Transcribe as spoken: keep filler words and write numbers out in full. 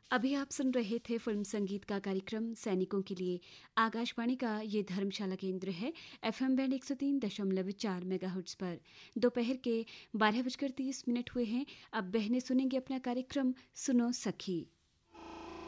अभी आप सुन रहे थे फिल्म संगीत का कार्यक्रम सैनिकों के लिए। आकाशवाणी का ये धर्मशाला केंद्र है, एफएम बैंड एक सौ तीन दशमलव चार मेगाहर्ट्ज पर। दोपहर के बारह बजकर तीस मिनट हुए हैं। अब बहनें सुनेंगे अपना कार्यक्रम सुनो सखी।